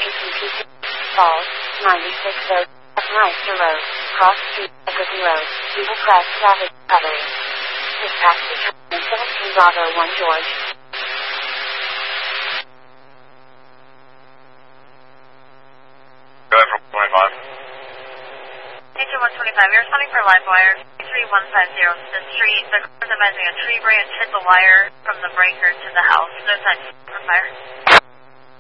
APP Falls, 96 Meister Road, Cross Street, Egerton Road, Eagle Crest Traffic Recovery. Dispatch determined 17 Bravo 1 George. Go ahead from 25. Agent 125, you're responding for LiveWire 3150 the street. The car is advising a tree branch hit the wire from the breaker to the house. No signs of fire.